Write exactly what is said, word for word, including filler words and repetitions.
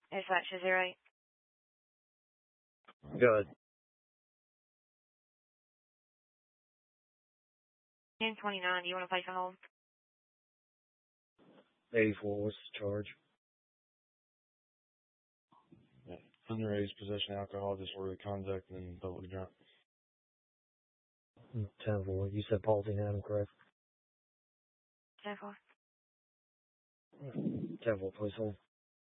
Dispatch to zero eight. Good. ten twenty-nine, do you want to place a hold? eighty-four, what's the charge? Yeah. Underage possession of alcohol, disorderly conduct, and public drunk. ten four, you said Paultine Adam, correct? ten four. ten four, please hold.